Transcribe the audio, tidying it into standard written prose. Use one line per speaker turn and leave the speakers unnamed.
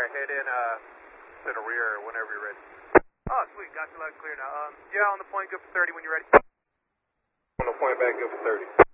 Alright, head in to the rear whenever you're ready.
Oh, sweet. Got you loud and clear now. Yeah, on the point, good for 30 when you're ready.
On the point back, good for 30.